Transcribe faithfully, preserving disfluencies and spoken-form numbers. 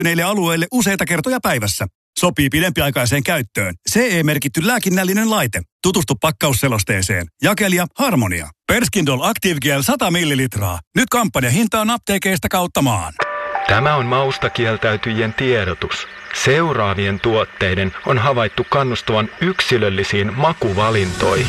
kehittyneille alueille useita kertoja päivässä. Sopii pidempiaikaiseen käyttöön. C E-merkitty lääkinnällinen laite. Tutustu pakkausselosteeseen. Jakelija Harmonia. Perskindol Active Gel sata millilitraa. Nyt kampanjahinta on apteekeista kautta maan. Tämä on maustakieltäytyjien tiedotus. Seuraavien tuotteiden on havaittu kannustavan yksilöllisiin makuvalintoihin.